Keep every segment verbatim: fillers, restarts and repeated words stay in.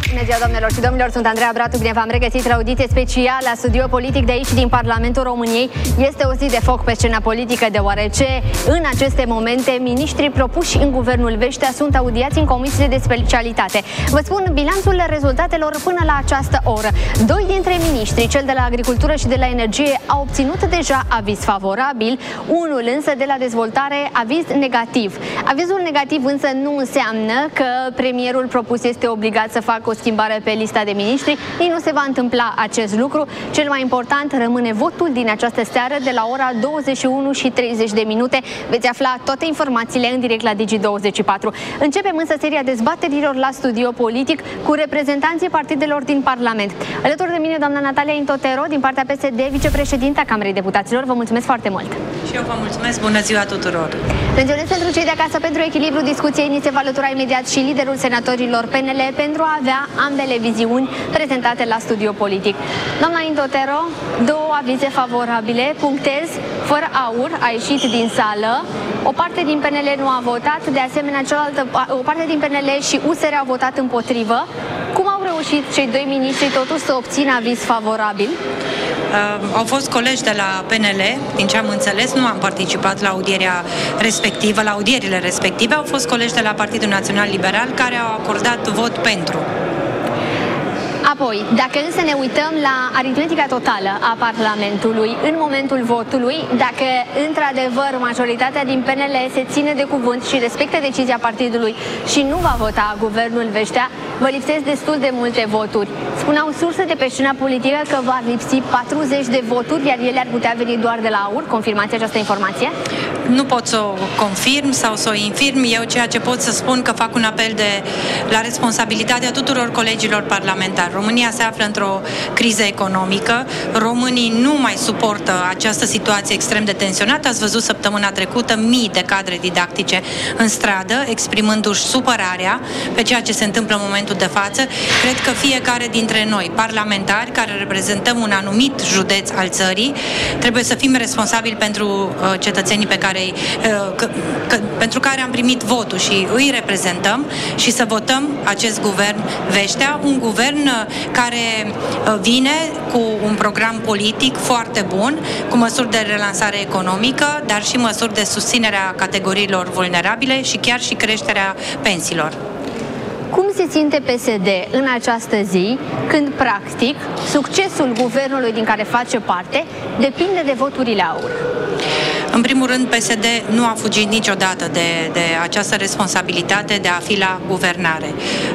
Bună ziua, doamnelor și domnilor, sunt Andreea Bratu, bine v-am regăsit la audiție specială la Studio Politic de aici, din Parlamentul României. Este o zi de foc pe scena politică, deoarece în aceste momente miniștrii propuși în guvernul Vestea sunt audiați în comisiile de specialitate. Vă spun bilanțul rezultatelor până la această oră. Doi dintre miniștri, cel de la Agricultură și de la Energie, au obținut deja aviz favorabil, unul însă de la Dezvoltare aviz negativ. Avizul negativ însă nu înseamnă că premierul propus este obligat să facă o schimbare pe lista de miniștri. Nici nu se va întâmpla acest lucru. Cel mai important rămâne votul din această seară de la ora douăzeci și unu și treizeci de minute. Veți afla toate informațiile în direct la Digi douăzeci și patru. Începem însă seria dezbaterilor la Studio Politic cu reprezentanții partidelor din Parlament. Alături de mine doamna Natalia Intotero din partea P S D, vicepreședinta Camerei Deputaților. Vă mulțumesc foarte mult! Și eu vă mulțumesc, bună ziua tuturor! Menționez pentru cei de acasă, pentru echilibru discuției, ni se va alătura imediat și liderul senatorilor P N L pentru a avea ambele viziuni prezentate la Studio Politic. Doamna Intotero, două avize favorabile, punctez, fără aur, a ieșit din sală, o parte din P N L nu a votat, de asemenea cealaltă, o parte din P N L și U S R au votat împotrivă. Cum au reușit cei doi miniștri totuși să obțină aviz favorabil? Uh, au fost colegi de la P N L, din ce am înțeles, nu am participat la audierea respectivă, la audierile respective, au fost colegi de la Partidul Național Liberal care au acordat vot pentru. Apoi, dacă însă ne uităm la aritmetica totală a Parlamentului în momentul votului, dacă într-adevăr majoritatea din P N L se ține de cuvânt și respectă decizia partidului și nu va vota guvernul Vestea, vă lipsesc destul de multe voturi. Spuneau surse de pe scena politică că va lipsi patruzeci de voturi, iar ele ar putea veni doar de la AUR. Confirmați această informație? Nu pot să o confirm sau să o infirm. Eu ceea ce pot să spun că fac un apel de la responsabilitatea tuturor colegilor parlamentari. România se află într-o criză economică. Românii nu mai suportă această situație extrem de tensionată. Ați văzut săptămâna trecută mii de cadre didactice în stradă, exprimându-și supărarea pe ceea ce se întâmplă în momentul de față. Cred că fiecare dintre noi, parlamentari, care reprezentăm un anumit județ al țării, trebuie să fim responsabili pentru uh, cetățenii pe care, uh, că, că, pentru care am primit votul și îi reprezentăm și să votăm acest guvern Vestea, un guvern uh, care vine cu un program politic foarte bun, cu măsuri de relansare economică, dar și măsuri de susținere a categoriilor vulnerabile și chiar și creșterea pensiilor. Cum se simte P S D în această zi, când, practic, succesul guvernului din care face parte depinde de voturile AUR? În primul rând, P S D nu a fugit niciodată de, de această responsabilitate de a fi la guvernare.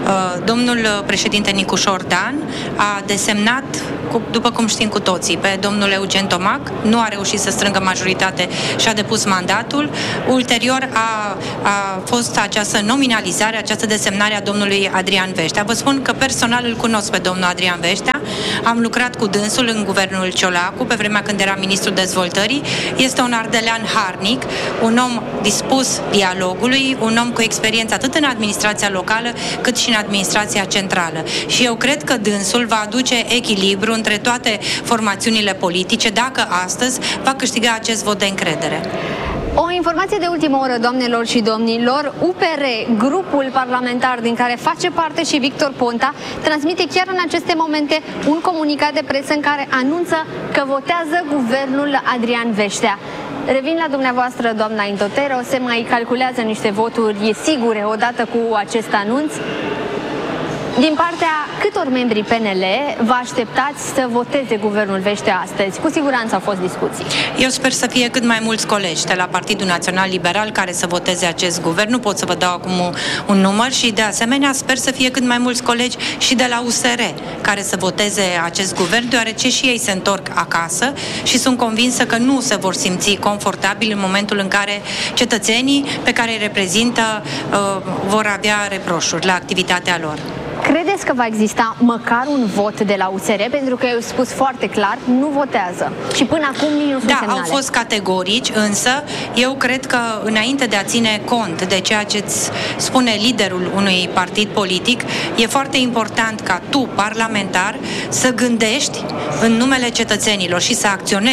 Domnul președinte Nicușor Dan a desemnat, după cum știm cu toții, pe domnul Eugen Tomac, nu a reușit să strângă majoritate și a depus mandatul. Ulterior a, a fost această nominalizare, această desemnare a domnului Adrian Vestea. Vă spun că personal îl cunosc pe domnul Adrian Vestea, am lucrat cu dânsul în guvernul Ciolacu, pe vremea când era ministrul dezvoltării. Este un ardelean harnic, un om dispus dialogului, un om cu experiență atât în administrația locală cât și în administrația centrală. Și eu cred că dânsul va aduce echilibru între toate formațiunile politice dacă astăzi va câștiga acest vot de încredere. O informație de ultimă oră, doamnelor și domnilor, U P R, grupul parlamentar din care face parte și Victor Ponta, transmite chiar în aceste momente un comunicat de presă în care anunță că votează guvernul Adrian Vestea. Revin la dumneavoastră, doamna Intotero, se mai calculează niște voturi sigure odată cu acest anunț. Din partea câtor membri P N L vă așteptați să voteze guvernul Vestea astăzi? Cu siguranță au fost discuții. Eu sper să fie cât mai mulți colegi de la Partidul Național Liberal care să voteze acest guvern. Nu pot să vă dau acum un, un număr și de asemenea sper să fie cât mai mulți colegi și de la U S R care să voteze acest guvern, deoarece și ei se întorc acasă și sunt convinsă că nu se vor simți confortabil în momentul în care cetățenii pe care îi reprezintă uh, vor avea reproșuri la activitatea lor. Credeți că va exista măcar un vot de la U S R? Pentru că eu spus foarte clar, nu votează. Și până acum nici nu sunt Da, semnale. au fost categorici, însă eu cred că înainte de a ține cont de ceea ce îți spune liderul unui partid politic, e foarte important ca tu, parlamentar, să gândești în numele cetățenilor și să acționezi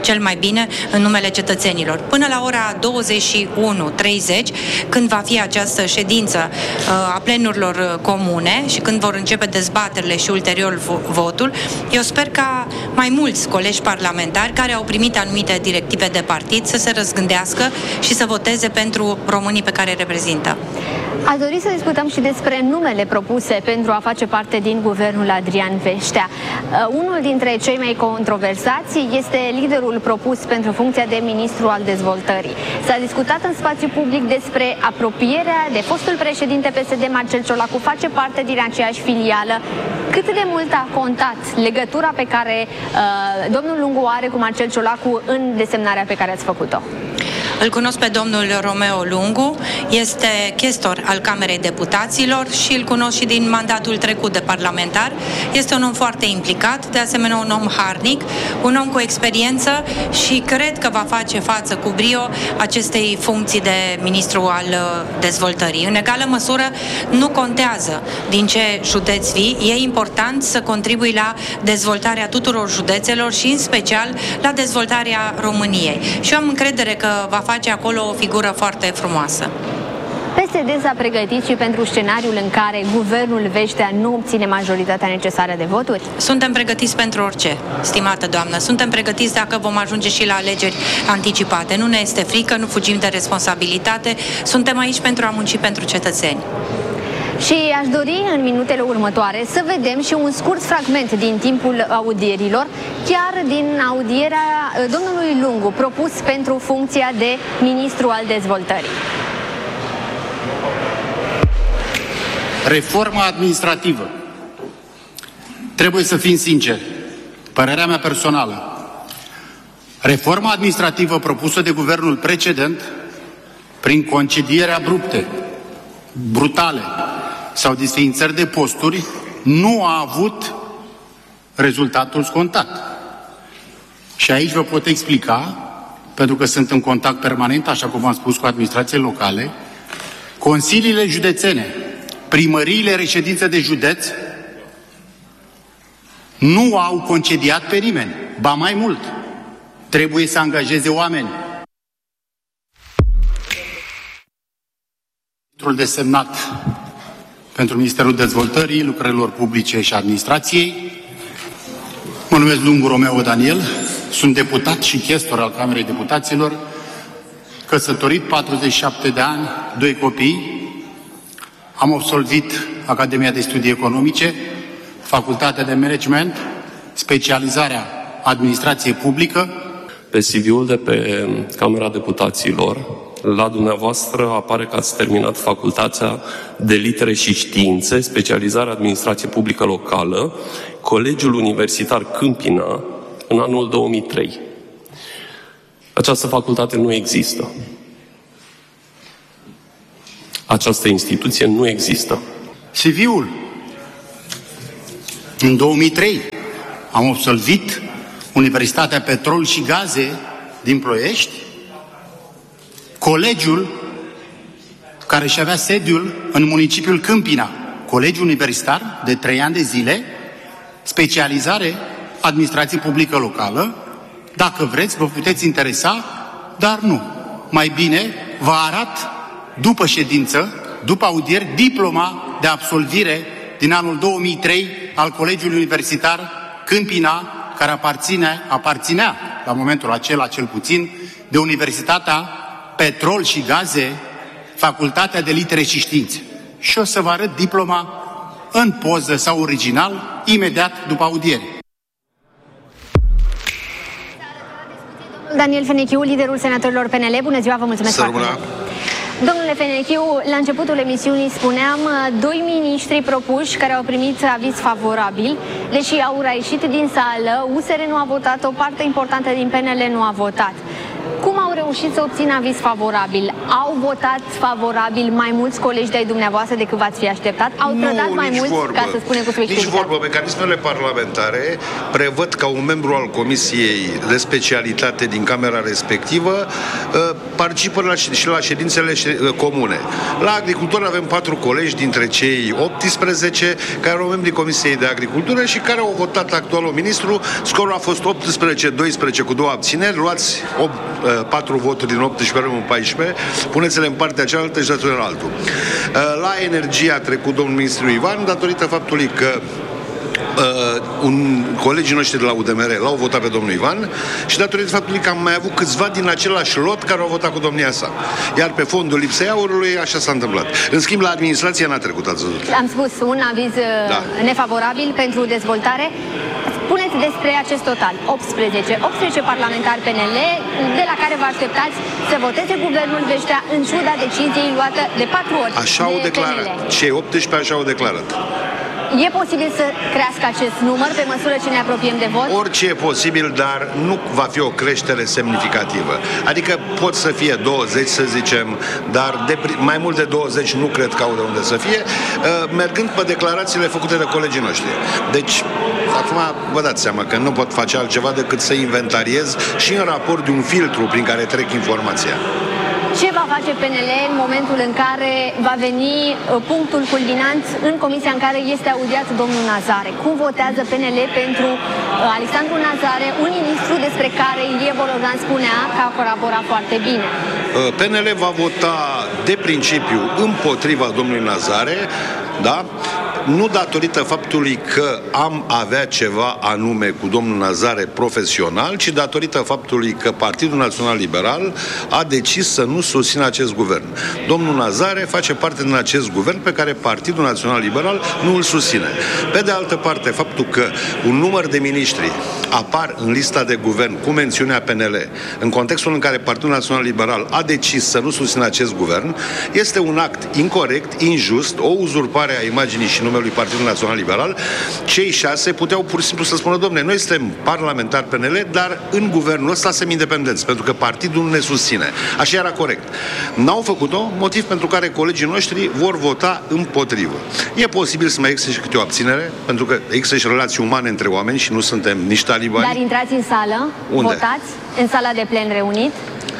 cel mai bine în numele cetățenilor. Până la ora douăzeci și unu treizeci, când va fi această ședință a plenurilor comune și când vor începe dezbaterile și ulterior votul, eu sper ca mai mulți colegi parlamentari care au primit anumite directive de partid să se răzgândească și să voteze pentru românii pe care îi reprezintă. Aș dori să discutăm și despre numele propuse pentru a face parte din guvernul Adrian Veștea. Uh, unul dintre cei mai controversați este liderul propus pentru funcția de ministru al dezvoltării. S-a discutat în spațiu public despre apropierea de fostul președinte P S D Marcel Ciolacu, face parte din aceeași filială. Cât de mult a contat legătura pe care uh, domnul Lungu are cu Marcel Ciolacu în desemnarea pe care ați făcut-o? Îl cunosc pe domnul Romeo Lungu, este chestor al Camerei Deputaților și îl cunosc și din mandatul trecut de parlamentar. Este un om foarte implicat, de asemenea un om harnic, un om cu experiență și cred că va face față cu brio acestei funcții de ministru al dezvoltării. În egală măsură, nu contează din ce județ vii, e important să contribui la dezvoltarea tuturor județelor și în special la dezvoltarea României. Și eu am încredere că va face acolo o figură foarte frumoasă. P S D s-a pregătit și pentru scenariul în care guvernul Veștea nu obține majoritatea necesară de voturi? Suntem pregătiți pentru orice, stimată doamnă. Suntem pregătiți dacă vom ajunge și la alegeri anticipate. Nu ne este frică, nu fugim de responsabilitate. Suntem aici pentru a munci pentru cetățeni. Și aș dori în minutele următoare să vedem și un scurt fragment din timpul audierilor, chiar din audierea domnului Lungu, propus pentru funcția de ministru al dezvoltării. Reforma administrativă. Trebuie să fim sinceri, părerea mea personală. Reforma administrativă propusă de guvernul precedent, prin concedieri abrupte, brutale, sau desființări de posturi, nu a avut rezultatul scontat. Și aici vă pot explica, pentru că sunt în contact permanent, așa cum v-am spus, cu administrațiile locale, consiliile județene, primăriile reședințe de județ, nu au concediat pe nimeni. Ba mai mult, trebuie să angajeze oameni. Ministrul desemnat pentru Ministerul Dezvoltării, Lucrărilor Publice și Administrației. Mă numesc Lungu Romeo Daniel, sunt deputat și chestor al Camerei Deputaților, căsătorit, patruzeci și șapte de ani, doi copii. Am absolvit Academia de Studii Economice, Facultatea de Management, specializarea Administrație Publică. Pe C V-ul de pe Camera Deputaților, la dumneavoastră apare că ați terminat facultatea de litere și științe, specializarea Administrație Publică Locală, Colegiul Universitar Câmpina, în anul două mii trei. Această facultate nu există. Această instituție nu există. C V-ul. În două mii trei am absolvit Universitatea Petrol și Gaze din Ploiești, colegiul care și avea sediul în municipiul Câmpina, colegiu universitar de trei ani de zile, specializare Administrație Publică Locală. Dacă vreți, vă puteți interesa, dar nu. Mai bine vă arat după ședință, după audieri, diploma de absolvire din anul două mii trei al Colegiului Universitar Câmpina, care aparține, aparținea la momentul acela cel puțin de Universitatea Petrol și Gaze, Facultatea de Litere și Științe. Și o să vă arăt diploma în poză sau original, imediat după audiere. Daniel Fenechiu, liderul senatorilor P N L. Bună ziua, vă mulțumesc foarte mult. Domnule Fenechiu, la începutul emisiunii spuneam doi miniștri propuși care au primit aviz favorabil, deși au ieșit din sală, U S R nu a votat, o parte importantă din P N L nu a votat. Cum au reușit să obțină aviz favorabil? Au votat favorabil mai mulți colegi de-ai dumneavoastră decât v-ați fi așteptat? Au nu, trădat mai mulți, vorbă. ca să spunem cu Nici vorbă. Mecanismele parlamentare prevăd ca un membru al Comisiei de specialitate din Camera respectivă participă la, și la ședințele comune. La agricultură avem patru colegi dintre cei optsprezece care au membrii Comisiei de Agricultură și care au votat actualul ministru. Scorul a fost optsprezece doisprezece cu două abțineri. Luați patru voturi din optsprezece în paisprezece, puneți-le în partea cealaltă și dați-le în altul. La energie a trecut domnul ministru Ivan datorită faptului că Uh, un, colegii noștri de la U D M R l-au votat pe domnul Ivan și datorită faptului că am mai avut câțiva din același lot care au votat cu domnia sa. Iar pe fondul lipsei aurului așa s-a întâmplat. În schimb, la administrație n-a trecut, ați văzut. Am spus un aviz da. nefavorabil pentru dezvoltare. Spuneți despre acest total, optsprezece. optsprezece parlamentari P N L, de la care vă așteptați să voteze guvernul Veștea în ciuda deciziei luată de patru ori Așa de au declarat. P N L. Cei optsprezece așa au declarat. E posibil să crească acest număr pe măsură ce ne apropiem de vot? Orice e posibil, dar nu va fi o creștere semnificativă. Adică pot să fie douăzeci, să zicem, dar de, mai mult de douăzeci nu cred că au de unde să fie, mergând pe declarațiile făcute de colegii noștri. Deci, acum vă dați seama că nu pot face altceva decât să inventariez și în raport de un filtru prin care trec informația. Ce va face P N L în momentul în care va veni punctul culminant în comisia în care este audiat domnul Nazare? Cum votează P N L pentru Alexandru Nazare, un ministru despre care Ilie Bolojan spunea că a colaborat foarte bine? P N L va vota de principiu împotriva domnului Nazare, da? Nu datorită faptului că am avea ceva anume cu domnul Nazare profesional, ci datorită faptului că Partidul Național Liberal a decis să nu susțină acest guvern. Domnul Nazare face parte din acest guvern pe care Partidul Național Liberal nu îl susține. Pe de altă parte, faptul că un număr de miniștri apar în lista de guvern cu mențiunea P N L, în contextul în care Partidul Național Liberal a decis să nu susțină acest guvern, este un act incorect, injust, o uzurpare a imaginii și numelui Partidul Național Liberal. Cei șase puteau pur și simplu să spună: domne, noi suntem parlamentari P N L, dar în guvernul ăsta suntem independenți, pentru că partidul nu ne susține. Așa era corect. N-au făcut-o, motiv pentru care colegii noștri vor vota împotrivă. E posibil să mai existe și câte o abținere, pentru că există și relații umane între oameni și nu suntem nici talibani. Dar intrați în sală, unde? Votați în sala de plen reunit?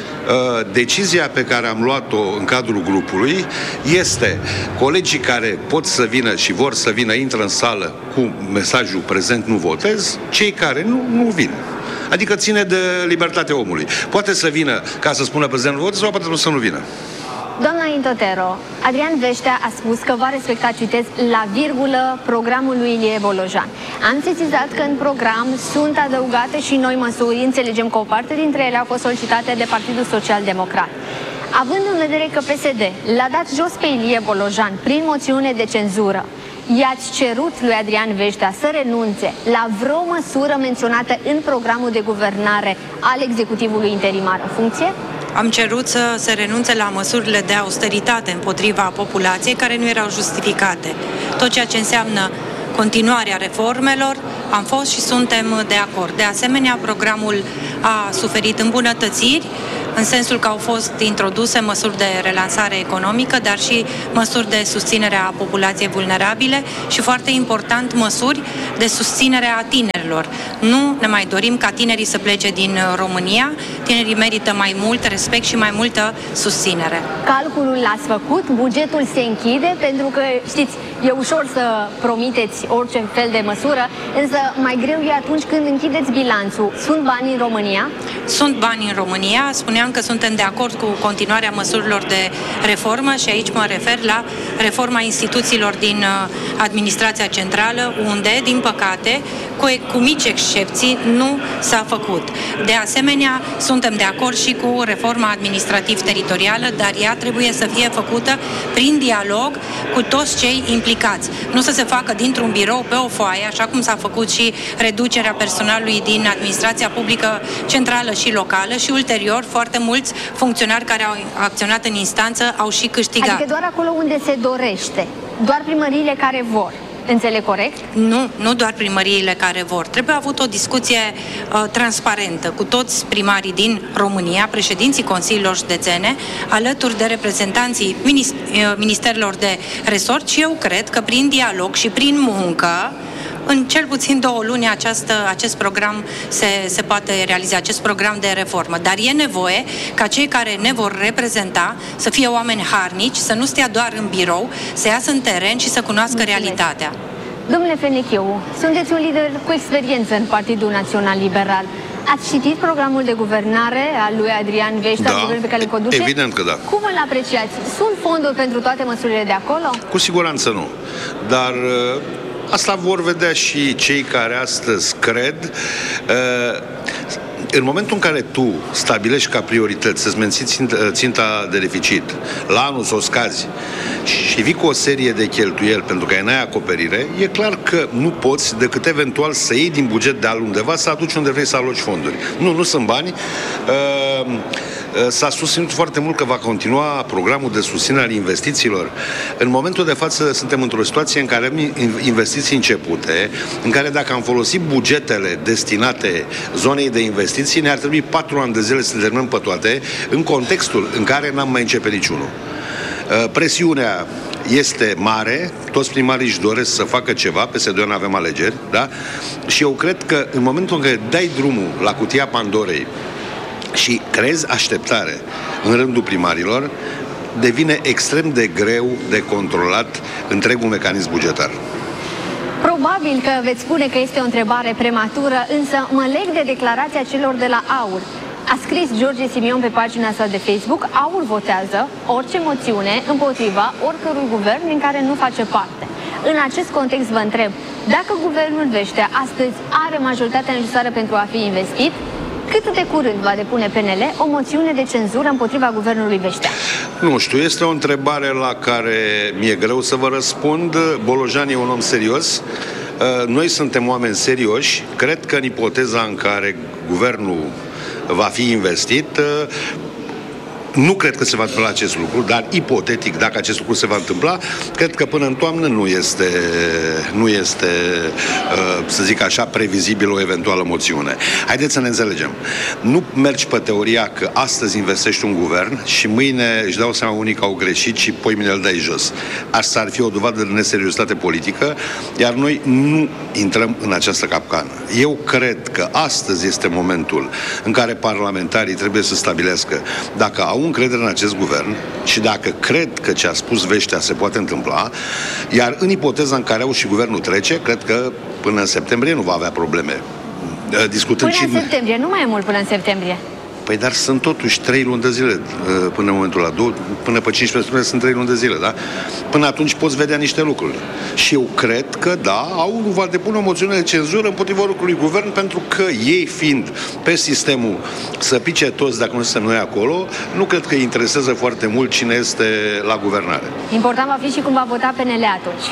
Decizia pe care am luat-o în cadrul grupului este: colegii care pot să vină și vor să vină, intră în sală cu mesajul prezent, nu votez, cei care nu, nu vin. Adică ține de libertatea omului. Poate să vină ca să spună prezent, nu votez, sau poate să nu vină. Doamna Intotero, Adrian Veștea a spus că va respecta, citez, la virgulă programul lui Ilie Bolojan. Am sesizat că în program sunt adăugate și noi măsuri, înțelegem că o parte dintre ele au fost solicitate de Partidul Social Democrat. Având în vedere că P S D l-a dat jos pe Ilie Bolojan prin moțiune de cenzură, i-ați cerut lui Adrian Veștea să renunțe la vreo măsură menționată în programul de guvernare al executivului interimar în funcție? Am cerut să se renunțe la măsurile de austeritate împotriva populației care nu erau justificate. Tot ceea ce înseamnă continuarea reformelor, am fost și suntem de acord. De asemenea, programul a suferit îmbunătățiri, în sensul că au fost introduse măsuri de relansare economică, dar și măsuri de susținere a populației vulnerabile și, foarte important, măsuri de susținere a tinerilor. Nu ne mai dorim ca tinerii să plece din România. Tinerii merită mai mult respect și mai multă susținere. Calculul l-ați făcut, bugetul se închide, pentru că, știți, e ușor să promiteți orice fel de măsură, însă mai greu e atunci când închideți bilanțul. Sunt bani în România? Sunt bani în România. Spuneam că suntem de acord cu continuarea măsurilor de reformă și aici mă refer la reforma instituțiilor din administrația centrală, unde, din păcate, cu, cu mici excepții, nu s-a făcut. De asemenea, suntem de acord și cu reforma administrativ-teritorială, dar ea trebuie să fie făcută prin dialog cu toți cei implicați. Nu să se facă dintr-un birou pe o foaie, așa cum s-a făcut și reducerea personalului din administrația publică centrală și locală și ulterior foarte mulți funcționari care au acționat în instanță au și câștigat. Adică doar acolo unde se dorește, doar primăriile care vor. Înțeleg corect? Nu, nu doar primăriile care vor. Trebuie avut o discuție uh, transparentă cu toți primarii din România, președinții consiliilor județene, alături de reprezentanții ministerilor de resort și eu cred că prin dialog și prin muncă în cel puțin două luni această, acest program se, se poate realiza, acest program de reformă. Dar e nevoie ca cei care ne vor reprezenta să fie oameni harnici, să nu stea doar în birou, să iasă în teren și să cunoască Mulțumesc. realitatea. Domnule Fenechiu, sunteți un lider cu experiență în Partidul Național Liberal. Ați citit programul de guvernare al lui Adrian Veșta, da, guvernul pe care îl conduce? Evident că da. Cum îl apreciați? Sunt fonduri pentru toate măsurile de acolo? Cu siguranță nu. Dar asta vor vedea și cei care astăzi cred. În momentul în care tu stabilești ca priorități să-ți menții ținta de deficit, la anul să o scazi și vii cu o serie de cheltuieli pentru că n-ai acoperire, e clar că nu poți decât eventual să iei din buget de altundeva să aduci unde vrei să aloci fonduri. Nu, nu sunt bani. S-a susținut foarte mult că va continua programul de susținere al investițiilor. În momentul de față suntem într-o situație în care avem investiții începute, în care dacă am folosit bugetele destinate zonei de investiții, ne-ar trebui patru ani de zile să le terminăm pe toate, în contextul în care n-am mai început niciunul. Presiunea este mare, toți primarii își doresc să facă ceva, peste doi ani avem alegeri, da? Și eu cred că în momentul în care dai drumul la cutia Pandorei și creezi așteptare în rândul primarilor, devine extrem de greu de controlat întregul mecanism bugetar. Probabil că veți spune că este o întrebare prematură, însă mă leg de declarația celor de la AUR. A scris George Simion pe pagina sa de Facebook: AUR votează orice moțiune împotriva oricărui guvern din care nu face parte. În acest context vă întreb, dacă guvernul Veștea astăzi are majoritatea necesară pentru a fi investit, cât de curând va depune P N L o moțiune de cenzură împotriva guvernului Veștea? Nu știu, este o întrebare la care mi-e greu să vă răspund. Bolojan e un om serios. Noi suntem oameni serioși. Cred că în ipoteza în care guvernul va fi investit, nu cred că se va întâmpla acest lucru, dar ipotetic, dacă acest lucru se va întâmpla, cred că până în toamnă nu este, nu este să zic așa, previzibil o eventuală moțiune. Haideți să ne înțelegem. Nu mergi pe teoria că astăzi investești un guvern și mâine își dau seama unii că au greșit și poimine îl dai jos. Asta ar fi o dovadă de neseriozitate politică, iar noi nu intrăm în această capcană. Eu cred că astăzi este momentul în care parlamentarii trebuie să stabilească dacă au încredere în acest guvern și dacă cred că ce a spus Veștea se poate întâmpla, iar în ipoteza în care au și guvernul trece, cred că până în septembrie nu va avea probleme. Discutând până și... în septembrie, nu mai e mult până în septembrie. Păi dar sunt totuși trei luni de zile până în momentul ăla, până pe cincisprezece septembrie sunt trei luni de zile, da? Până atunci poți vedea niște lucruri. Și eu cred că, da, AUR va depune o moțiune de cenzură împotriva oricărui guvern, pentru că ei fiind pe sistemul să pice toți dacă nu suntem noi acolo, nu cred că îi interesează foarte mult cine este la guvernare. Important va fi și cum va vota P N L atunci.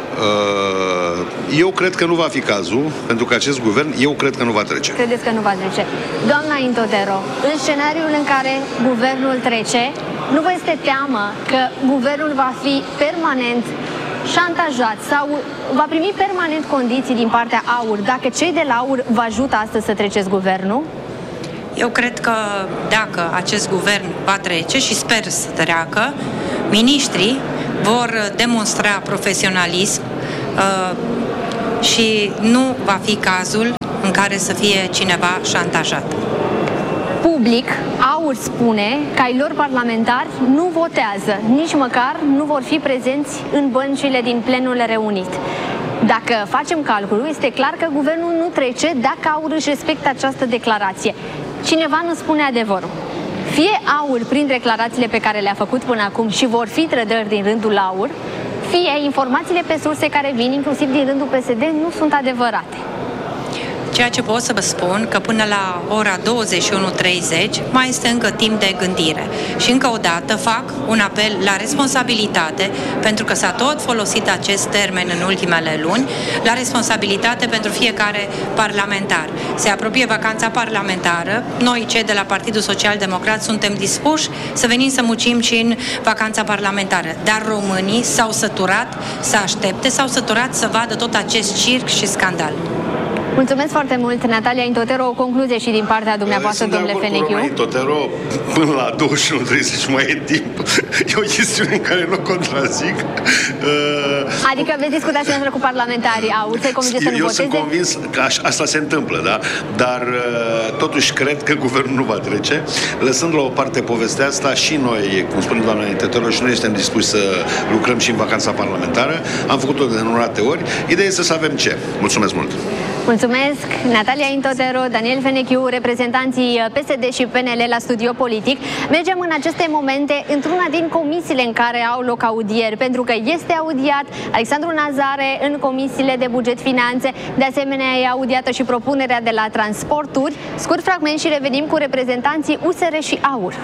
Eu cred că nu va fi cazul, pentru că acest guvern, eu cred că nu va trece. Credeți că nu va trece? Doamna Intodero, în scenariul în care guvernul trece, nu vă este teamă că guvernul va fi permanent șantajat sau va primi permanent condiții din partea AUR dacă cei de la AUR vă ajută astăzi să treceți guvernul? Eu cred că dacă acest guvern va trece, și sper să treacă, miniștrii vor demonstra profesionalism uh, și nu va fi cazul în care să fie cineva șantajat. Public, AUR spune că ai lor parlamentari nu votează, nici măcar nu vor fi prezenți în băncile din plenul reunit. Dacă facem calculul, este clar că guvernul nu trece dacă AUR își respectă această declarație. Cineva nu spune adevărul. Fie AUR prin declarațiile pe care le-a făcut până acum și vor fi trădări din rândul AUR, fie informațiile pe surse care vin inclusiv din rândul P S D nu sunt adevărate. Ceea ce pot să vă spun că până la ora douăzeci și unu treizeci mai este încă timp de gândire. Și încă o dată fac un apel la responsabilitate, pentru că s-a tot folosit acest termen în ultimele luni, la responsabilitate pentru fiecare parlamentar. Se apropie vacanța parlamentară, noi cei de la Partidul Social Democrat suntem dispuși să venim să muncim și în vacanța parlamentară, dar românii s-au săturat să aștepte, s-au săturat să vadă tot acest circ și scandal. Mulțumesc foarte mult, Natalia Intotero. O concluzie și din partea dumneavoastră, domnule Fenechiu. Intotero, până la douăzeci și unu treizeci mai e timp. E o chestiune în care nu contrazic. Uh, adică veți discuta și noastră cu parlamentarii, auzi, să-i convingeți să nu eu voteze? sunt convins că aș, asta se întâmplă, da? Dar uh, totuși cred că guvernul nu va trece. Lăsând la o parte povestea asta, și noi, cum spune doamna Intotero, și noi suntem dispuși să lucrăm și în vacanța parlamentară. Am făcut-o de nenumărate ori. Ideea este să avem ce. Mulțumesc mult! Mulțumesc, Natalia Intotero, Daniel Fenechiu, reprezentanții P S D și P N L la Studio Politic. Mergem în aceste momente într-una din comisiile în care au loc audieri, pentru că este audiat Alexandru Nazare în comisiile de buget finanțe. De asemenea, e audiată și propunerea de la transporturi. Scurt fragment și revenim cu reprezentanții U S R și A U R.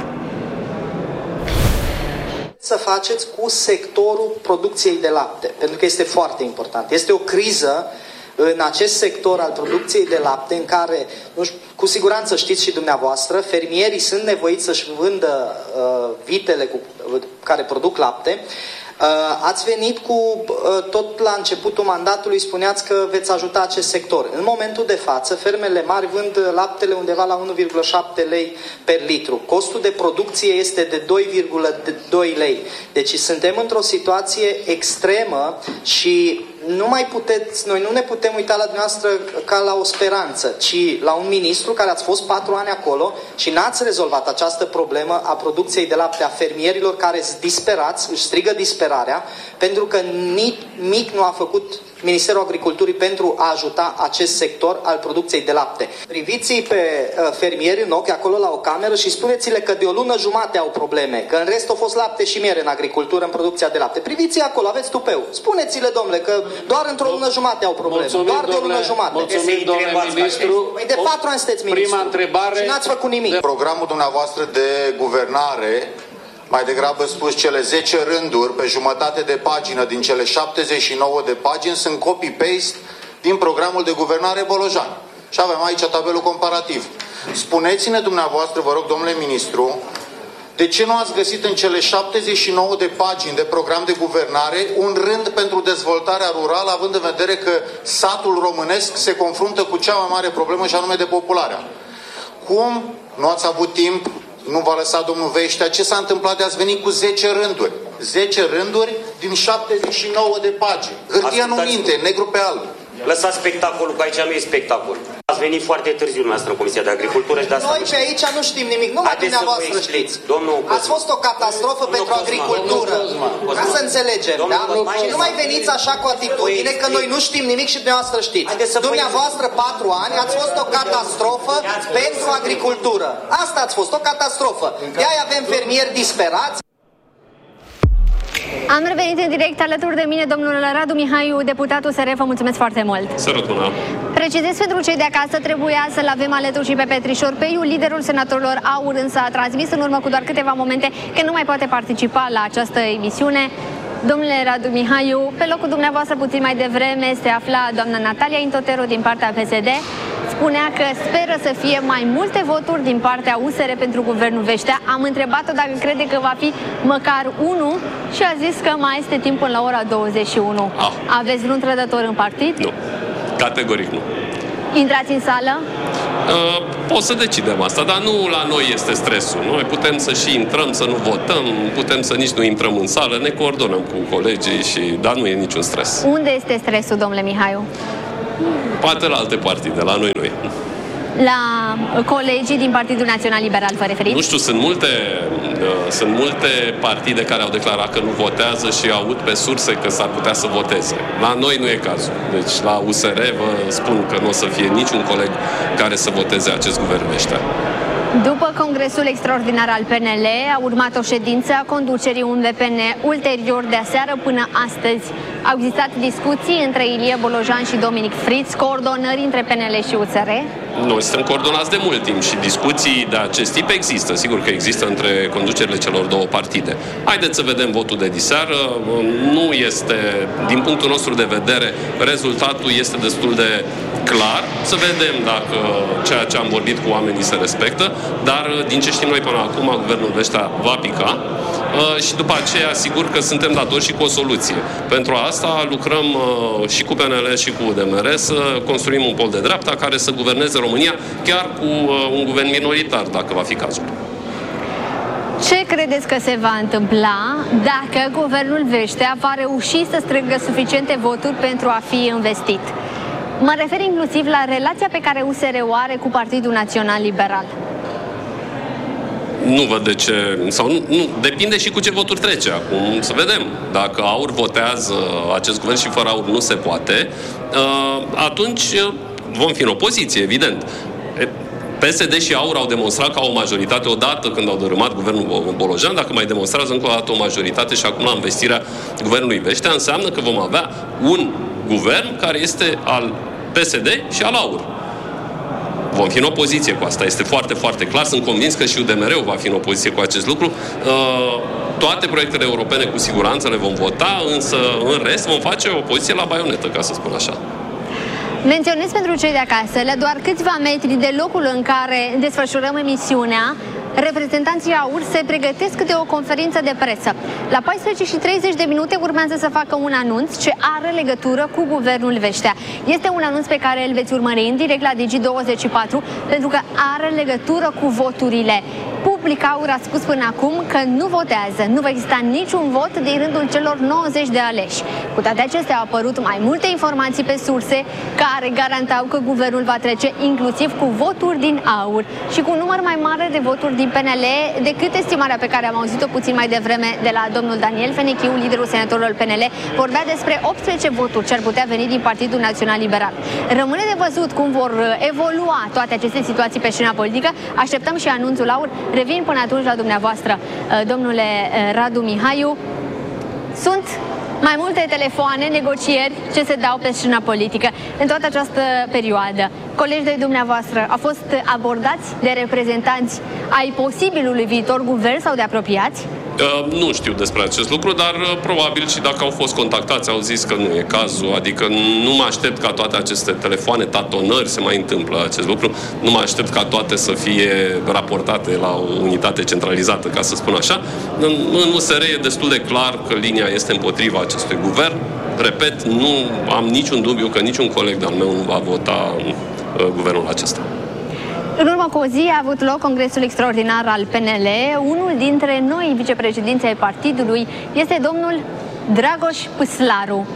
Să faceți cu sectorul producției de lapte, pentru că este foarte important. Este o criză în acest sector al producției de lapte, în care, nu știu, cu siguranță știți și dumneavoastră, fermierii sunt nevoiți să-și vândă uh, vitele cu, uh, care produc lapte. Uh, ați venit cu, uh, tot la începutul mandatului, spuneați că veți ajuta acest sector. În momentul de față, fermele mari vând laptele undeva la unu virgulă șapte lei per litru. Costul de producție este de doi virgulă doi lei. Deci suntem într-o situație extremă și nu mai puteți, noi nu ne putem uita la dumneavoastră ca la o speranță, ci la un ministru care ați fost patru ani acolo și n-ați rezolvat această problemă a producției de lapte, a fermierilor care sunt disperați, își strigă disperarea, pentru că nimic nu a făcut Ministerul Agriculturii pentru a ajuta acest sector al producției de lapte. Priviți-i pe uh, fermieri în ochi acolo la o cameră și spuneți-le că de o lună jumate au probleme, că în rest au fost lapte și miere în agricultură, în producția de lapte. Priviți-i acolo, aveți tupeu. Spuneți-le, domnule, că doar într-o lună jumate au probleme. Mulțumim, doar de o lună jumate. Mulțumim, domnule ministru. Păi de patru ani sunteți ministru. Prima întrebare. Și n-ați făcut nimic. Programul dumneavoastră de guvernare, mai degrabă spus cele zece rânduri pe jumătate de pagină din cele șaptezeci și nouă de pagini, sunt copy-paste din programul de guvernare Bolojan. Și avem aici tabelul comparativ. Spuneți-ne dumneavoastră, vă rog, domnule ministru, de ce nu ați găsit în cele șaptezeci și nouă de pagini de program de guvernare un rând pentru dezvoltarea rurală, având în vedere că satul românesc se confruntă cu cea mai mare problemă, și anume depopularea? Cum nu ați avut timp? Nu v-a lăsat domnul Veștea? Ce s-a întâmplat de ați venit cu zece rânduri? zece rânduri din șaptezeci și nouă de pagini. Hârtia nu minte, negru pe alb. Lăsați spectacolul, că aici nu e spectacol. Ați venit foarte târziu dumneavoastră în Comisia de Agricultură și de asta... Noi pe aici nu știm nimic, numai dumneavoastră știți. Domnul Ați fost o catastrofă pentru agricultură. Ca să înțelegem, da? Și nu mai veniți așa cu atitudine că noi nu știm nimic și dumneavoastră știți. Dumneavoastră patru ani ați fost o catastrofă pentru agricultură. Asta ați fost, o catastrofă. De-aia avem fermieri disperați. Am revenit în direct, alături de mine domnul Radu Mihaiu, deputatul S R. Vă mulțumesc foarte mult. Sărătuna. Precizez pentru cei de acasă, trebuia să-l avem alături și pe Petrișor Peiu, liderul senatorilor A U R, însă a transmis în urmă cu doar câteva momente că nu mai poate participa la această emisiune. Domnule Radu Mihaiu, pe locul dumneavoastră puțin mai devreme se afla doamna Natalia Intotero din partea P S D. Spunea că speră să fie mai multe voturi din partea U S R pentru guvernul Veștea. Am întrebat-o dacă crede că va fi măcar unul și a zis că mai este timp până la ora douăzeci și unu. Ah. Aveți vreun trădător în partid? Nu, categoric nu. Intrați în sală? Uh, o să decidem asta, dar nu la noi este stresul. Noi putem să și intrăm, să nu votăm, putem să nici nu intrăm în sală, ne coordonăm cu colegii, și dar nu e niciun stres. Unde este stresul, domnule Mihaiu? Poate la alte partide, la noi nu e. La colegii din Partidul Național Liberal vă referiți? Nu știu, sunt multe, uh, sunt multe partide care au declarat că nu votează și aud pe surse că s-ar putea să voteze. La noi nu e cazul. Deci la U S R vă spun că nu o să fie niciun coleg care să voteze acest guvern Veștea. După congresul extraordinar al P N L a urmat o ședință a conducerii U N V P N ulterior de aseară până astăzi. Au existat discuții între Ilie Bolojan și Dominic Fritz, coordonări între P N L și U S R? Noi suntem coordonați de mult timp și discuții de acest tip există. Sigur că există între conducerile celor două partide. Haideți să vedem votul de diseară. Nu este, din punctul nostru de vedere, rezultatul este destul de clar. Să vedem dacă ceea ce am vorbit cu oamenii se respectă, dar din ce știm noi până acum, guvernul Vestea va pica și după aceea, sigur că suntem datori și cu o soluție. Pentru asta lucrăm și cu P N L și cu U D M R să construim un pol de dreapta care să guverneze România chiar cu un guvern minoritar, dacă va fi cazul. Ce credeți că se va întâmpla dacă guvernul Vestea va reuși să strângă suficiente voturi pentru a fi investit? Mă refer inclusiv la relația pe care U S R o are cu Partidul Național Liberal. Nu văd de ce, sau nu, nu, depinde și cu ce voturi trece acum, să vedem. Dacă AUR votează acest guvern și fără AUR nu se poate, atunci vom fi în opoziție, evident. P S D și AUR au demonstrat ca o majoritate odată când au dărâmat guvernul Bolojan, dacă mai demonstrează încă o dată o majoritate și acum la investirea guvernului Vestea, înseamnă că vom avea un guvern care este al P S D și al AUR. Vom fi în opoziție cu asta, este foarte, foarte clar. Sunt convins că și U D M R-ul va fi în opoziție cu acest lucru. Toate proiectele europene cu siguranță le vom vota, însă în rest vom face o opoziție la baionetă, ca să spun așa. Menționez pentru cei de acasă, la doar câțiva metri de locul în care desfășurăm emisiunea, reprezentanții AUR se pregătesc de o conferință de presă. La paisprezece și treizeci de minute urmează să facă un anunț ce are legătură cu guvernul Vestea. Este un anunț pe care îl veți urmări în direct la Digi douăzeci și patru pentru că are legătură cu voturile. Public AUR a spus până acum că nu votează, nu va exista niciun vot din rândul celor nouăzeci de aleși. Cu toate acestea au apărut mai multe informații pe surse care garantau că guvernul va trece inclusiv cu voturi din AUR și cu un număr mai mare de voturi din P N L decât estimarea pe care am auzit-o puțin mai devreme de la domnul Daniel Fenechiu, liderul senatorilor P N L, vorbea despre optsprezece voturi ce ar putea veni din Partidul Național Liberal. Rămâne de văzut cum vor evolua toate aceste situații pe scena politică. Așteptăm și anunțul AUR. Revin până atunci la dumneavoastră, domnule Radu Mihaiu. Sunt mai multe telefoane, negocieri ce se dau pe scena politică în toată această perioadă. Colegii de dumneavoastră au fost abordați de reprezentanți ai posibilului viitor guvern sau de apropiați? Uh, nu știu despre acest lucru, dar uh, probabil și dacă au fost contactați au zis că nu e cazul, adică nu mă aștept ca toate aceste telefoane, tatonări, se mai întâmplă acest lucru, nu mă aștept ca toate să fie raportate la o unitate centralizată, ca să spun așa. În, în U S R e destul de clar că linia este împotriva acestui guvern. Repet, nu am niciun dubiu că niciun coleg de-al meu nu va vota uh, guvernul acesta. În urmă cu o zi a avut loc Congresul Extraordinar al P N L. Unul dintre noi vicepreședinții ai partidului este domnul Dragoș Păslaru.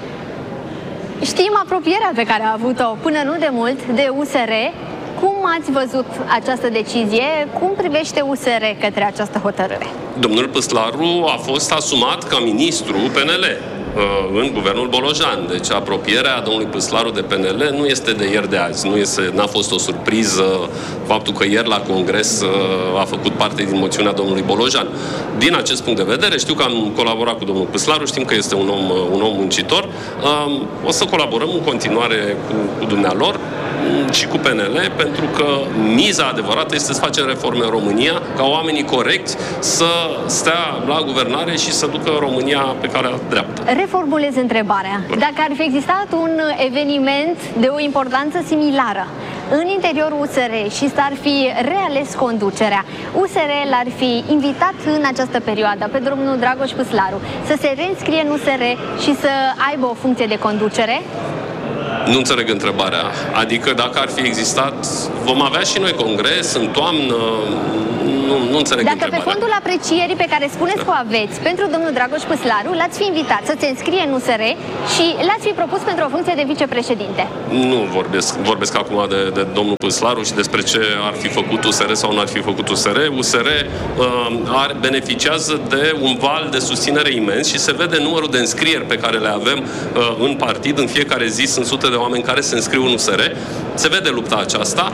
Știm apropierea pe care a avut-o până nu de mult de U S R. Cum ați văzut această decizie? Cum privește U S R către această hotărâre? Domnul Păslaru a fost asumat ca ministru P N L în guvernul Bolojan. Deci apropierea domnului Păslaru de P N L nu este de ieri de azi. Nu este, n-a fost o surpriză faptul că ieri la Congres a făcut parte din moțiunea domnului Bolojan. Din acest punct de vedere, știu că am colaborat cu domnul Păslaru, știm că este un om, un om muncitor. O să colaborăm în continuare cu, cu dumnealor și cu P N L, pentru că miza adevărată este să facem reforme în România, ca oamenii corecți să stea la guvernare și să ducă România pe calea dreaptă. Reformulez întrebarea. Dacă ar fi existat un eveniment de o importanță similară în interiorul U S R și s-ar fi reales conducerea, U S R l-ar fi invitat în această perioadă pe domnul Dragoș Păslaru să se reînscrie în U S R și să aibă o funcție de conducere? Nu înțeleg întrebarea. Adică dacă ar fi existat, vom avea și noi congres în toamnă, nu, nu înțeleg Dacă întrebarea. pe fondul aprecierii pe care spuneți da. că o aveți pentru domnul Dragoș Păslaru, l-ați fi invitat să se înscrie în U S R și l-ați fi propus pentru o funcție de vicepreședinte. Nu vorbesc, vorbesc acum de, de domnul Păslaru și despre ce ar fi făcut U S R sau nu ar fi făcut U S R. U S R uh, ar, beneficiază de un val de susținere imens și se vede numărul de înscrieri pe care le avem uh, în partid. În fiecare zi sunt sute de oameni care se înscriu în U S R. Se vede lupta aceasta.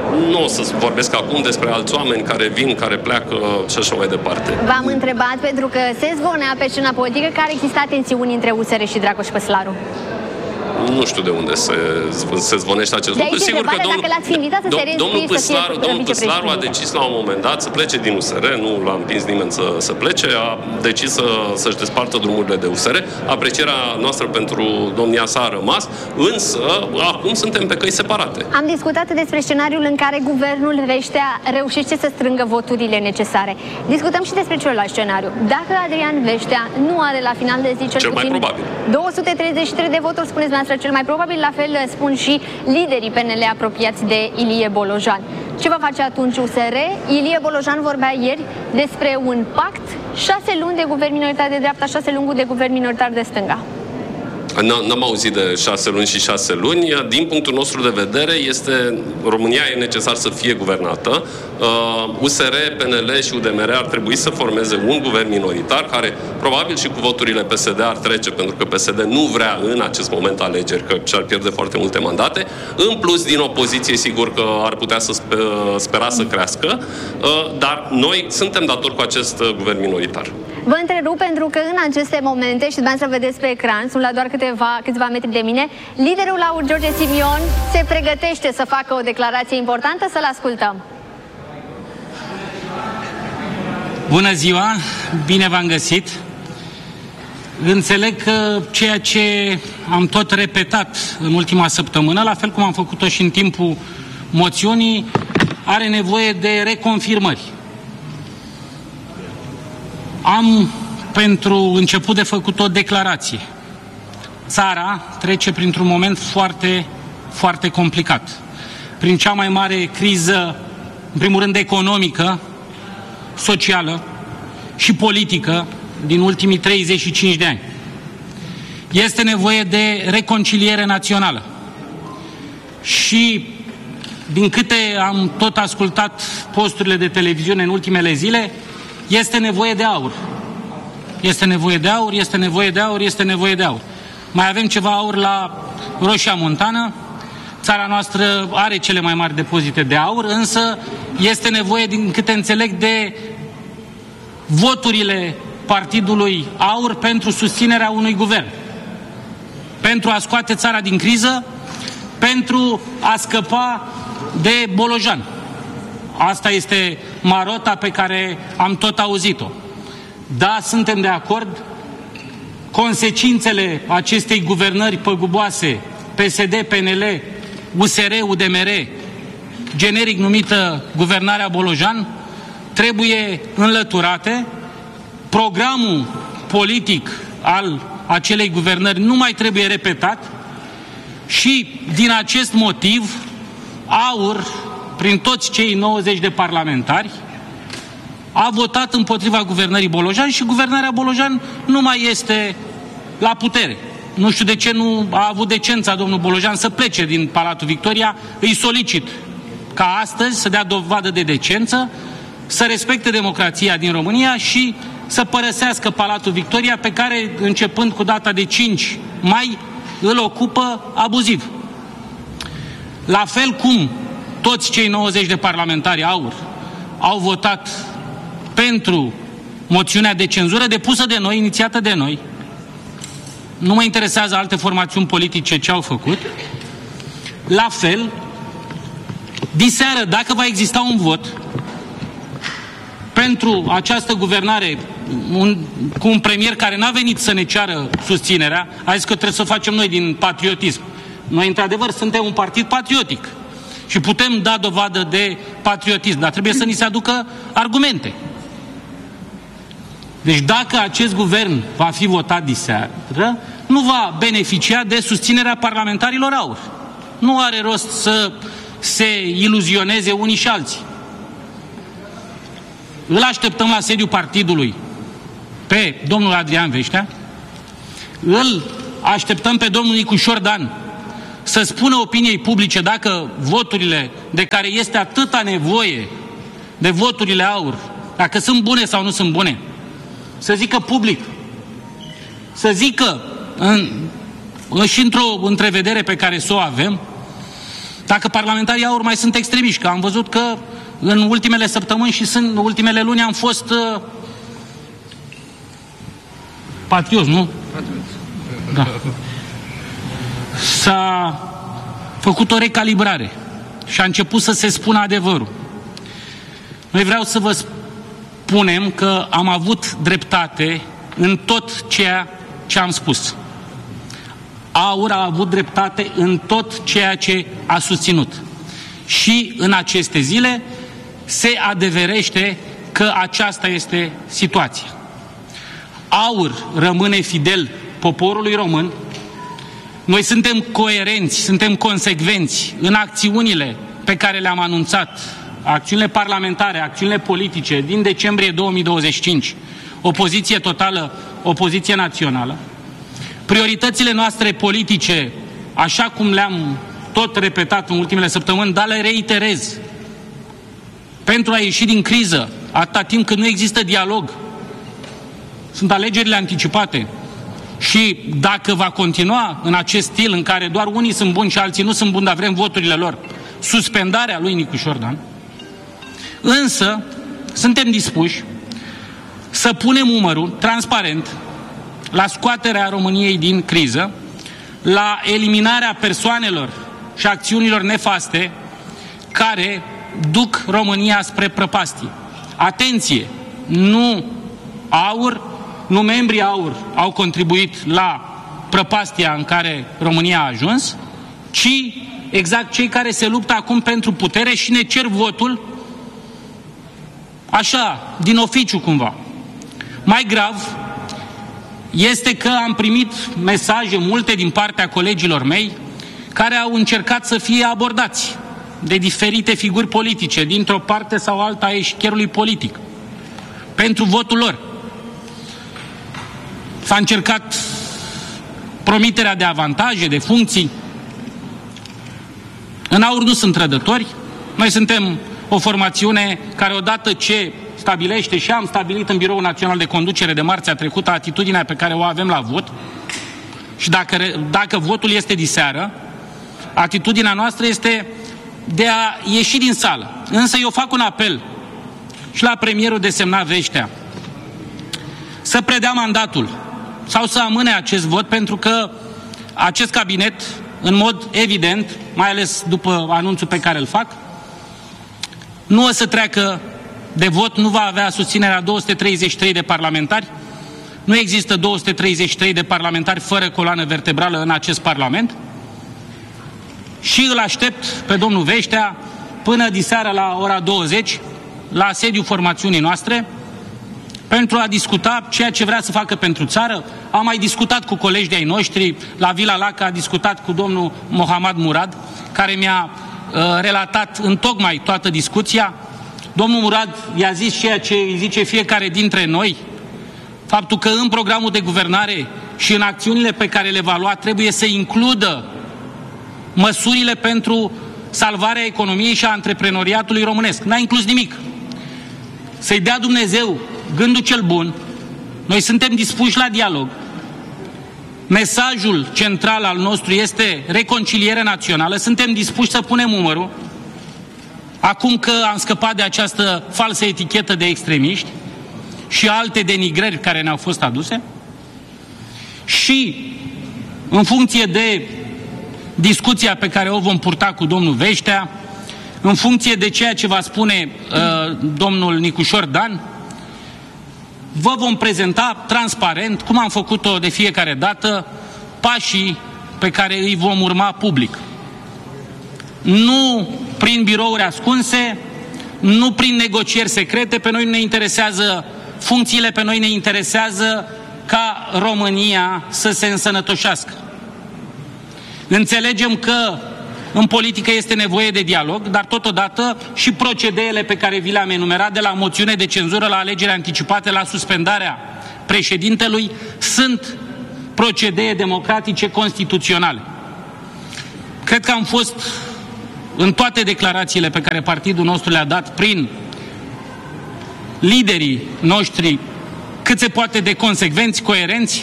nu o să vorbesc acum despre alți oameni care vin, care pleacă și așa mai departe. V-am întrebat pentru că se zvonea pe scena politică că ar exista tensiuni între U S R și Dragoș Păslaru. Nu știu de unde se, se zvonește acest lucru. Sigur că domnul, dom, domnul Păslaru, domnul Păslaru a decis la un moment dat să plece din U S R, nu l-a împins nimeni să, să plece, a decis să, să-și despartă drumurile de U S R. Aprecierea noastră pentru domnia sa a rămas, însă acum suntem pe căi separate. Am discutat despre scenariul în care guvernul Veștea reușește să strângă voturile necesare. Discutăm și despre celălalt scenariu. Dacă Adrian Veștea nu are la final de zi cel, cel puțin mai probabil două sute treizeci și trei de voturi, spuneți noastră, cel mai probabil, la fel spun și liderii P N L apropiați de Ilie Bolojan. Ce va face atunci U S R? Ilie Bolojan vorbea ieri despre un pact, șase luni de guvern minoritar de dreapta, șase luni de guvern minoritar de stânga. N-am auzit de șase luni și șase luni. Din punctul nostru de vedere, este, România e necesar să fie guvernată. U S R, P N L și U D M R ar trebui să formeze un guvern minoritar, care probabil și cu voturile P S D ar trece, pentru că P S D nu vrea în acest moment alegeri, că și-ar pierde foarte multe mandate. În plus, din opoziție, sigur că ar putea să spera să crească, dar noi suntem datori cu acest guvern minoritar. Vă întrerup pentru că în aceste momente, și dumneavoastră vedeți pe ecran, sunt la doar câteva, câțiva metri de mine, liderul Laur George Simion se pregătește să facă o declarație importantă, să-l ascultăm. Bună ziua, bine v-am găsit. Înțeleg că ceea ce am tot repetat în ultima săptămână, la fel cum am făcut-o și în timpul moțiunii, are nevoie de reconfirmări. Am pentru început de făcut o declarație. Țara trece printr-un moment foarte, foarte complicat. Prin cea mai mare criză, în primul rând economică, socială și politică din ultimii treizeci și cinci de ani. Este nevoie de reconciliere națională. Și din câte am tot ascultat posturile de televiziune în ultimele zile, este nevoie de aur. Este nevoie de aur, este nevoie de aur, este nevoie de aur. Mai avem ceva aur la Roșia Montană. Țara noastră are cele mai mari depozite de aur, însă este nevoie, din câte înțeleg, de voturile Partidului Aur pentru susținerea unui guvern. Pentru a scoate țara din criză, pentru a scăpa de Bolojan. Asta este marota pe care am tot auzit-o. Da, suntem de acord. Consecințele acestei guvernări păguboase, P S D, P N L, U S R, U D M R, generic numită Guvernarea Bolojan, trebuie înlăturate. Programul politic al acelei guvernări nu mai trebuie repetat și din acest motiv AUR, prin toți cei nouăzeci de parlamentari, a votat împotriva guvernării Bolojan și guvernarea Bolojan nu mai este la putere. Nu știu de ce nu a avut decența domnul Bolojan să plece din Palatul Victoria. Îi solicit ca astăzi să dea dovadă de decență, să respecte democrația din România și să părăsească Palatul Victoria, pe care, începând cu data de cinci mai, îl ocupă abuziv. La fel cum toți cei nouăzeci de parlamentari AUR au votat pentru moțiunea de cenzură depusă de noi, inițiată de noi. Nu mă interesează alte formațiuni politice ce au făcut. La fel, diseară, dacă va exista un vot pentru această guvernare un, cu un premier care n-a venit să ne ceară susținerea, a zis că trebuie să facem noi din patriotism. Noi, într-adevăr, suntem un partid patriotic și putem da dovadă de patriotism, dar trebuie să ni se aducă argumente. Deci dacă acest guvern va fi votat diseară, nu va beneficia de susținerea parlamentarilor AUR. Nu are rost să se iluzioneze unii și alții. Îl așteptăm la sediul partidului pe domnul Adrian Veștea, îl așteptăm pe domnul Nicușor Dan să spună opiniei publice dacă voturile de care este atâta nevoie, de voturile AUR, dacă sunt bune sau nu sunt bune, să zică public, să zică în, și într-o întrevedere pe care să o avem, dacă parlamentarii AUR mai sunt extremiști, că am văzut că în ultimele săptămâni și în ultimele luni am fost uh, patrioți, nu? Da. S-a făcut o recalibrare și a început să se spună adevărul. Noi vreau să vă spunem că am avut dreptate în tot ceea ce am spus. AUR a avut dreptate în tot ceea ce a susținut. Și în aceste zile se adeverește că aceasta este situația. AUR rămâne fidel poporului român. Noi suntem coerenți, suntem consecvenți în acțiunile pe care le-am anunțat, acțiunile parlamentare, acțiunile politice din decembrie două mii douăzeci și cinci, opoziție totală, opoziție națională. Prioritățile noastre politice, așa cum le-am tot repetat în ultimele săptămâni, dar le reiterez, pentru a ieși din criză, atâta timp cât nu există dialog, sunt alegerile anticipate. Și dacă va continua în acest stil în care doar unii sunt buni și alții nu sunt buni, dar vrem voturile lor, suspendarea lui Nicușor Dan, însă suntem dispuși să punem umărul transparent la scoaterea României din criză, la eliminarea persoanelor și acțiunilor nefaste care duc România spre prăpastie. Atenție! Nu AUR, nu membrii AUR au contribuit la prăpastia în care România a ajuns, ci exact cei care se luptă acum pentru putere și ne cer votul așa, din oficiu cumva. Mai grav este că am primit mesaje multe din partea colegilor mei care au încercat să fie abordați de diferite figuri politice, dintr-o parte sau alta a eșichierului politic, pentru votul lor. S-a încercat promiterea de avantaje, de funcții. În AUR nu sunt trădători. Noi suntem o formațiune care odată ce stabilește și am stabilit în Biroul Național de Conducere de marțea trecută atitudinea pe care o avem la vot și dacă, dacă votul este diseară, atitudinea noastră este de a ieși din sală. Însă eu fac un apel și la premierul desemnat Veștea să predea mandatul sau să amâne acest vot, pentru că acest cabinet, în mod evident, mai ales după anunțul pe care îl fac, nu o să treacă de vot, nu va avea susținerea două sute treizeci și trei de parlamentari. Nu există două sute treizeci și trei de parlamentari fără coloană vertebrală în acest parlament. Și îl aștept pe domnul Veștea până diseară la ora douăzeci, la sediul formațiunii noastre, pentru a discuta ceea ce vrea să facă pentru țară. Am mai discutat cu colegi de-ai noștri, la Vila Laca a discutat cu domnul Mohamed Murad, care mi-a uh, relatat întocmai toată discuția. Domnul Murad i-a zis ceea ce îi zice fiecare dintre noi, faptul că în programul de guvernare și în acțiunile pe care le va lua trebuie să includă măsurile pentru salvarea economiei și a antreprenoriatului românesc. N-a inclus nimic. Să-i dea Dumnezeu gândul cel bun. Noi suntem dispuși la dialog. Mesajul central al nostru este reconciliere națională. Suntem dispuși să punem umărul acum că am scăpat de această falsă etichetă de extremiști și alte denigrări care ne-au fost aduse. Și în funcție de discuția pe care o vom purta cu domnul Veștea, în funcție de ceea ce va spune uh, domnul Nicușor Dan, vă vom prezenta transparent, cum am făcut-o de fiecare dată, pașii pe care îi vom urma public. Nu prin birouri ascunse, nu prin negocieri secrete. Pe noi nu ne interesează funcțiile, pe noi ne interesează ca România să se însănătoșească. Înțelegem că în politică este nevoie de dialog, dar totodată și procedeele pe care vi le-am enumerat, de la moțiune de cenzură la alegeri anticipate, la suspendarea președintelui, sunt procedee democratice constituționale. Cred că am fost în toate declarațiile pe care partidul nostru le-a dat prin liderii noștri cât se poate de consecvenți, coerenți,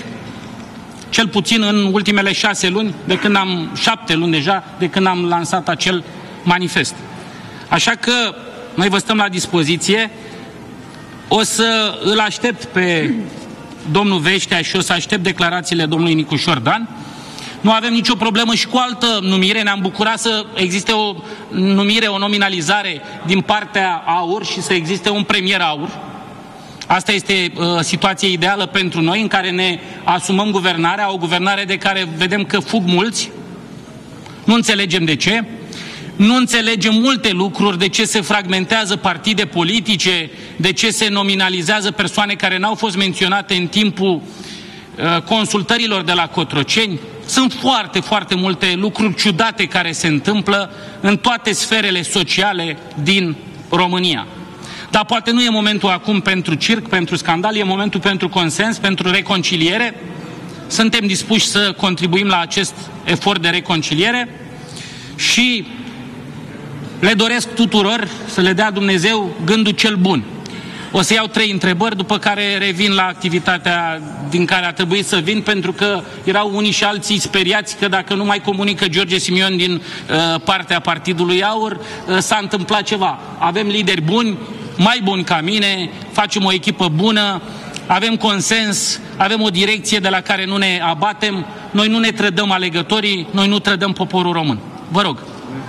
cel puțin în ultimele șase luni, de când am, șapte luni deja, de când am lansat acel manifest. Așa că noi vă stăm la dispoziție. O să îl aștept pe domnul Veștea și o să aștept declarațiile domnului Nicușor Dan. Nu avem nicio problemă și cu altă numire. Ne-am bucurat să existe o numire, o nominalizare din partea AUR și să existe un premier AUR. Asta este uh, situația ideală pentru noi, în care ne asumăm guvernarea, o guvernare de care vedem că fug mulți. Nu înțelegem de ce. Nu înțelegem multe lucruri, de ce se fragmentează partide politice, de ce se nominalizează persoane care n-au fost menționate în timpul uh, consultărilor de la Cotroceni. Sunt foarte, foarte multe lucruri ciudate care se întâmplă în toate sferele sociale din România. Dar poate nu e momentul acum pentru circ, pentru scandal, e momentul pentru consens, pentru reconciliere. Suntem dispuși să contribuim la acest efort de reconciliere și le doresc tuturor să le dea Dumnezeu gândul cel bun. O să iau trei întrebări, după care revin la activitatea din care a trebuit să vin, pentru că erau unii și alții speriați că dacă nu mai comunică George Simion din uh, partea Partidului AUR, uh, s-a întâmplat ceva. Avem lideri buni, mai buni ca mine, facem o echipă bună, avem consens, avem o direcție de la care nu ne abatem, noi nu ne trădăm alegătorii, noi nu trădăm poporul român. Vă rog.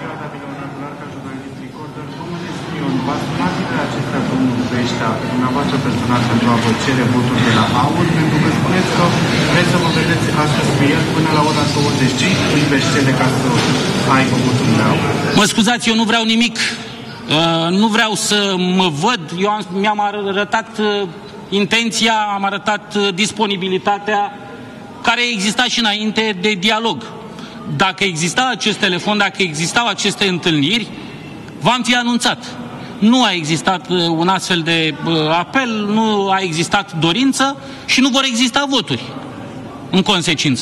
Dumneavoastră personal pentru a vă cere voturi de la AUR, pentru că spuneți că vreți să vă vedeți astăzi cu el până la ora douăzeci și cinci îi veți cere ca să aibă voturile AUR. Mă scuzați, eu nu vreau nimic. Uh, nu vreau să mă văd. Eu am, mi-am arătat uh, intenția, am arătat uh, disponibilitatea care exista și înainte de dialog. Dacă exista acest telefon, dacă existau aceste întâlniri, v-am fi anunțat. Nu a existat un astfel de apel, nu a existat dorință și nu vor exista voturi în consecință.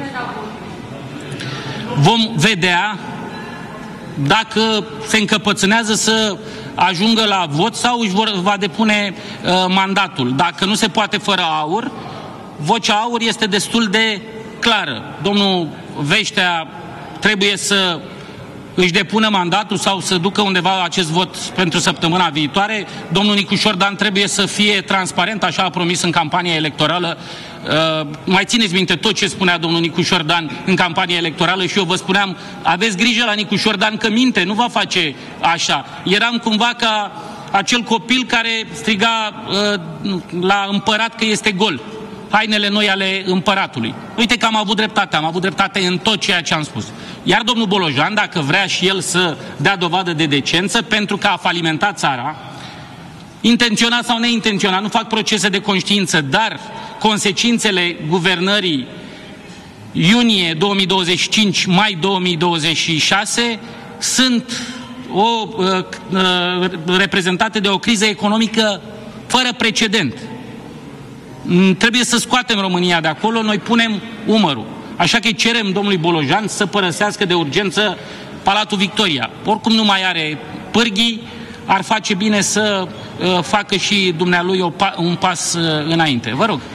Vom vedea dacă se încăpățânează să ajungă la vot sau își vor, va depune uh, mandatul. Dacă nu se poate fără AUR, vocea AUR este destul de clară. Domnul Veștea trebuie să își depună mandatul sau să ducă undeva acest vot pentru săptămâna viitoare. Domnul Nicușor Dan trebuie să fie transparent, așa a promis în campania electorală. Uh, mai țineți minte tot ce spunea domnul Nicușor Dan în campania electorală și eu vă spuneam, aveți grijă la Nicușor Dan că minte, nu va face așa. Eram cumva ca acel copil care striga uh, la împărat că este gol. Hainele noi ale împăratului. Uite că am avut dreptate, am avut dreptate în tot ceea ce am spus. Iar domnul Bolojan, dacă vrea și el să dea dovadă de decență, pentru că a falimentat țara, intenționat sau neintenționat, nu fac procese de conștiință, dar consecințele guvernării iunie două mii douăzeci și cinci, mai două mii douăzeci și șase sunt o, uh, uh, reprezentate de o criză economică fără precedent. Trebuie să scoatem România de acolo, noi punem umărul. Așa că cerem domnului Bolojan să părăsească de urgență Palatul Victoria. Oricum nu mai are pârghii, ar face bine să uh, facă și dumnealui o pa un pas uh, înainte. Vă rog.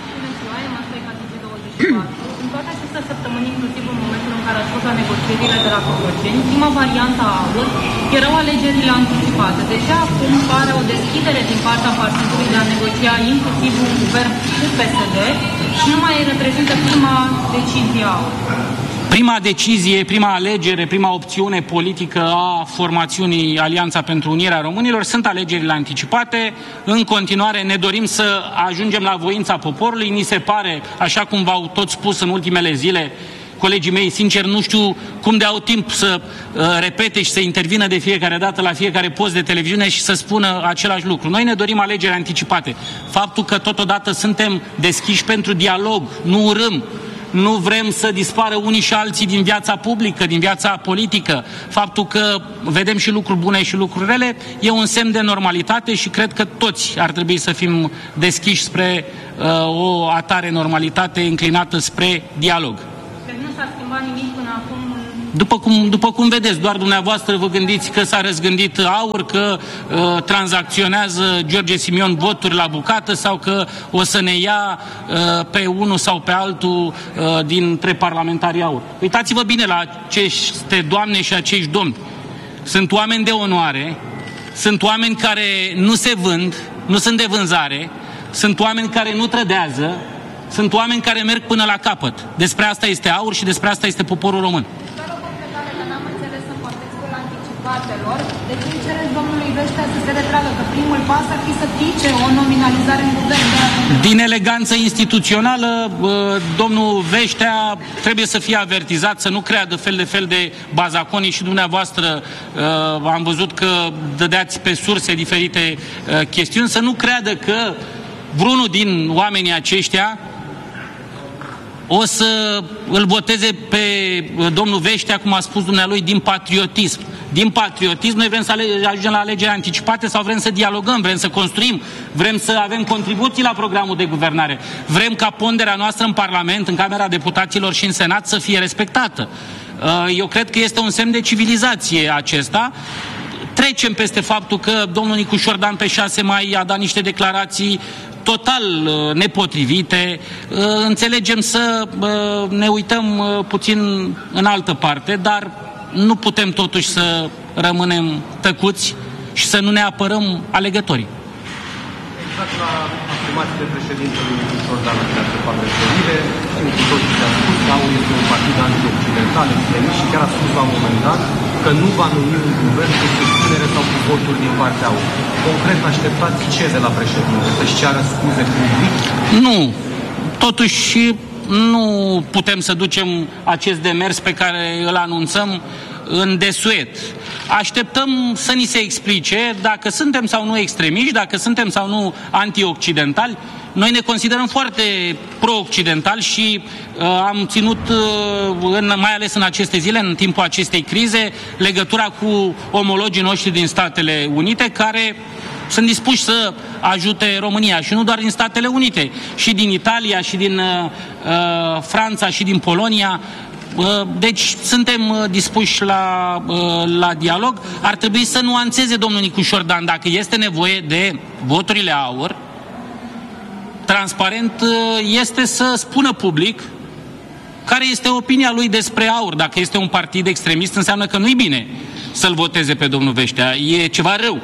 În toate aceste săptămâni, inclusiv în momentul în care ați fost la negocierile de la Cotroceni, prima variantă a AUR erau alegerile anticipate. De ce acum pare o deschidere din partea partidului de a negocia inclusiv un guvern cu P S D și nu mai reprezintă prima decizie AUR? Prima decizie, prima alegere, prima opțiune politică a formațiunii Alianța pentru Unirea Românilor sunt alegerile anticipate. În continuare ne dorim să ajungem la voința poporului. Ni se pare, așa cum v-au tot spus în ultimele zile colegii mei, sincer nu știu cum de au timp să uh, repete și să intervină de fiecare dată la fiecare post de televiziune și să spună același lucru. Noi ne dorim alegeri anticipate. Faptul că totodată suntem deschiși pentru dialog, nu urâm, nu vrem să dispară unii și alții din viața publică, din viața politică. Faptul că vedem și lucruri bune și lucruri rele e un semn de normalitate și cred că toți ar trebui să fim deschiși spre uh, o atare normalitate înclinată spre dialog. Deci nu s-a schimbat nimic până acum? După cum, după cum vedeți, doar dumneavoastră vă gândiți că s-a răzgândit AUR, că uh, tranzacționează George Simion voturi la bucată sau că o să ne ia uh, pe unul sau pe altul uh, dintre parlamentarii AUR. Uitați-vă bine la aceste doamne și acești domni. sunt oameni de onoare, sunt oameni care nu se vând, nu sunt de vânzare, sunt oameni care nu trădează, sunt oameni care merg până la capăt. Despre asta este AUR și despre asta este poporul român. De ce cereți domnului Veștea să se retragă? Că primul pas ar fi să pice o nominalizare în guvern. Din eleganță instituțională, domnul Veștea trebuie să fie avertizat să nu creadă fel de fel de bazaconii și dumneavoastră am văzut că dădeați pe surse diferite chestiuni, să nu creadă că vreunul din oamenii aceștia o să îl voteze pe domnul Veștea, cum a spus dumnealui, din patriotism. Din patriotism, noi vrem să ajungem la alegeri anticipate sau vrem să dialogăm, vrem să construim, vrem să avem contribuții la programul de guvernare. Vrem ca ponderea noastră în Parlament, în Camera Deputaților și în Senat să fie respectată. Eu cred că este un semn de civilizație acesta. Trecem peste faptul că domnul Nicu Șordan pe șase mai a dat niște declarații total nepotrivite. Înțelegem să ne uităm puțin în altă parte, dar nu putem totuși să rămânem tăcuți și să nu ne apărăm alegătorii. Exact la afirmațiile președintelui Nicu Șordan în această referire, cu toții și-a spus că AUR este un partid anti-occidental, extremist și chiar a spus la un moment dat că nu va numi un guvern cu susținere sau cu voturi din partea AUR. Concret, așteptați ce de la președinte? Să-și ceară scuze public? Nu. Totuși nu putem să ducem acest demers pe care îl anunțăm în desuet. Așteptăm să ni se explice dacă suntem sau nu extremiști, dacă suntem sau nu anti-occidentali. Noi ne considerăm foarte pro-occidentali și uh, am ținut, uh, în, mai ales în aceste zile, în timpul acestei crize, legătura cu omologii noștri din Statele Unite, care sunt dispuși să ajute România și nu doar din Statele Unite, și din Italia, și din uh, Franța, și din Polonia. Deci suntem dispuși la, la dialog. Ar trebui să nuanțeze domnul Nicu Șordan dacă este nevoie de voturile AUR. Transparent este să spună public care este opinia lui despre AUR. Dacă este un partid extremist, înseamnă că nu-i bine să-l voteze pe domnul Veștea. E ceva rău.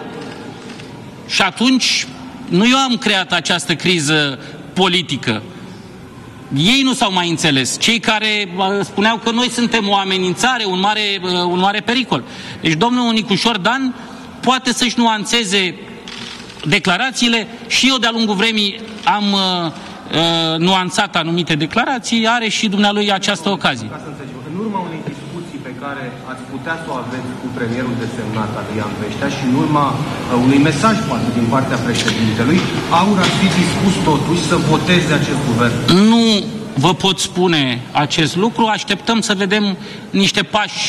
Și atunci nu eu am creat această criză politică. Ei nu s-au mai înțeles. Cei care spuneau că noi suntem o amenințare, un mare, un mare pericol. Deci domnul Nicu Șordan poate să-și nuanțeze declarațiile și eu de-a lungul vremii am uh, nuanțat anumite declarații, are și dumnealui această ocazie. Ca să înțelegem, în urma unei discuții pe care ați putea să o aveți cu premierul desemnat Adrian Veștea și în urma uh, unui mesaj poate din partea președintelui, AUR ar fi dispus totuși să voteze acest guvern? Nu vă pot spune acest lucru, așteptăm să vedem niște pași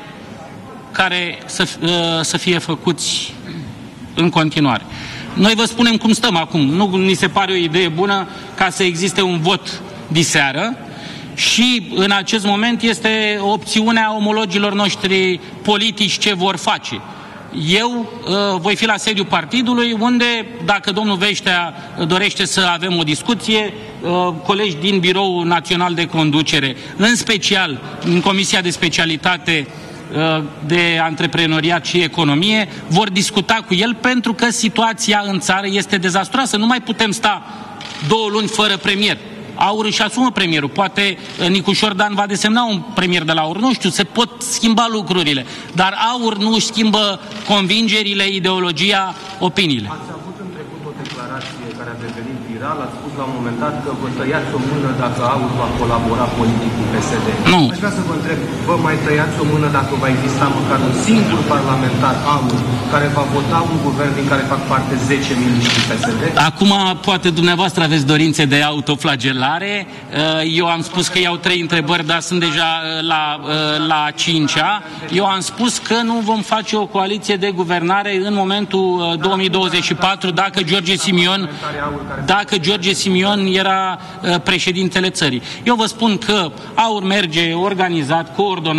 care să, uh, să fie făcuți în continuare. Noi vă spunem cum stăm acum. Nu ni se pare o idee bună ca să existe un vot diseară și în acest moment este opțiunea omologilor noștri politici ce vor face. Eu uh, voi fi la sediul partidului unde, dacă domnul Veștea dorește să avem o discuție, uh, colegi din Biroul Național de Conducere, în special în Comisia de Specialitate de Antreprenoriat și Economie, vor discuta cu el pentru că situația în țară este dezastruoasă. Nu mai putem sta două luni fără premier. AUR își asumă premierul. Poate Nicu Șordan va desemna un premier de la AUR. Nu știu, se pot schimba lucrurile. Dar AUR nu își schimbă convingerile, ideologia, opiniile. Ați avut în trecut o declarație care a devenit viral. Ați spus la un moment dat că vă tăiați o mână dacă AUR va colabora politic cu P S D. Nu. Aș vrea să vă întreb, vă mai tăiați o mână dacă va exista măcar un singur parlamentar AUR care va vota un guvern din care fac parte zece miniștri P S D? Acum, poate dumneavoastră aveți dorințe de autoflagelare. Eu am spus că iau trei întrebări, dar sunt deja la, la cincea. Eu am spus că nu vom face o coaliție de guvernare în momentul două mii douăzeci și patru dacă George Simion, dacă George Simion era președintele țării. Eu vă spun că AUR merge organizat, coordonat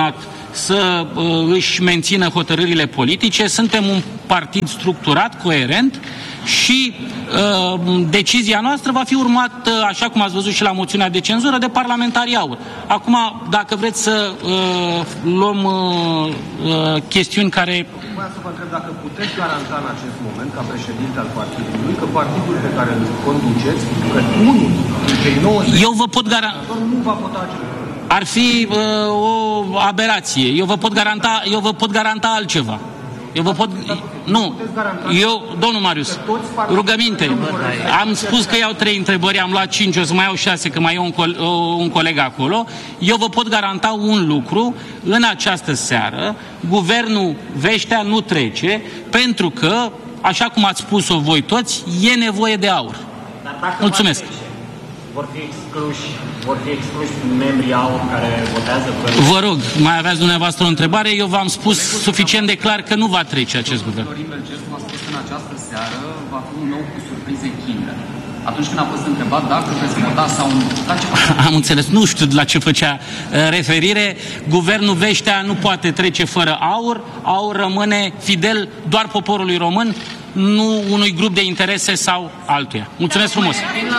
să uh, își mențină hotărârile politice. Suntem un partid structurat, coerent și uh, decizia noastră va fi urmată, așa cum ați văzut și la moțiunea de cenzură, de parlamentarii AUR. Acum, dacă vreți să uh, luăm uh, uh, chestiuni care... Vreau să vă întreb dacă puteți garanta în acest moment, ca președinte al partidului, că partidul pe care îl conduceți, că unul dintre nouăzeci Eu vă pot garanta... nu va vota acest. Ar fi uh, o aberație. Eu vă pot garanta, eu vă pot garanta altceva. Eu vă pot... Nu. Eu, domnul Marius, rugăminte. Am spus că iau trei întrebări, am luat cinci, o să mai iau șase, că mai e un, co- un coleg acolo. Eu vă pot garanta un lucru. În această seară, guvernul Veștea nu trece, pentru că, așa cum ați spus-o voi toți, e nevoie de aur. Mulțumesc. Vor fi excluși, vor fi excluși membrii AUR care votează pentru... Vă rog, mai aveați dumneavoastră o întrebare? Eu v-am spus suficient de clar că nu va trece acest guvern. Florin Belgescu a spus că în această seară va fi un nou cu surprize Kinder. Atunci când a fost întrebat dacă veți vota sau nu. La ce Am înțeles, nu știu la ce făcea uh, referire. Guvernul Veștea nu poate trece fără AUR. AUR rămâne fidel doar poporului român, nu unui grup de interese sau altuia. Mulțumesc frumos!